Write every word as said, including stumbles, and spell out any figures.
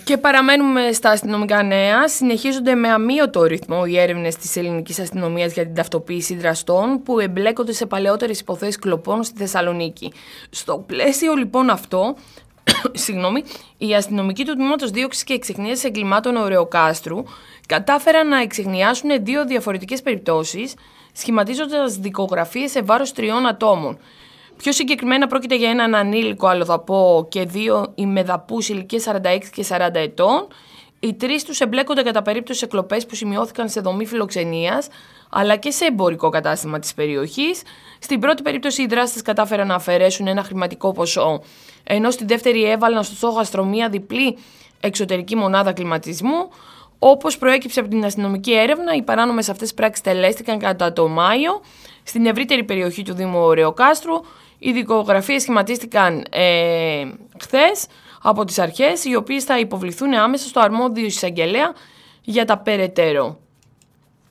Και παραμένουμε στα αστυνομικά νέα. Συνεχίζονται με αμύωτο ρυθμό οι έρευνες της ελληνικής αστυνομίας για την ταυτοποίηση δραστών που εμπλέκονται σε παλαιότερες υποθέσεις κλοπών στη Θεσσαλονίκη. Στο πλαίσιο λοιπόν αυτό, συγγνώμη, οι αστυνομικοί του Τμήματος Δίωξης και Εξεχνίασης Εγκλημάτων Ωρεοκάστρου κατάφεραν να εξεχνιάσουν δύο διαφορετικές περιπτώσεις, σχηματίζοντας δικογραφίες σε βάρος τριών ατόμων. Πιο συγκεκριμένα πρόκειται για έναν ανήλικο αλλοδαπό και δύο ημεδαπούς ηλικίας σαράντα έξι και σαράντα ετών. Οι τρεις τους εμπλέκονται κατά περίπτωση σε κλοπές που σημειώθηκαν σε δομή φιλοξενίας αλλά και σε εμπορικό κατάστημα της περιοχής. Στην πρώτη περίπτωση οι δράστες κατάφεραν να αφαιρέσουν ένα χρηματικό ποσό, ενώ στη δεύτερη έβαλαν στο στόχαστρο μία διπλή εξωτερική μονάδα κλιματισμού. Όπως προέκυψε από την αστυνομική έρευνα, οι παράνομες αυτές πράξεις τελέστηκαν κατά το Μάιο στην ευρύτερη περιοχή του Δήμου Ωρεοκάστρου. Οι δικογραφίες σχηματίστηκαν ε, χθες από τις αρχές, οι οποίες θα υποβληθούν άμεσα στο αρμόδιο εισαγγελέα για τα περαιτέρω.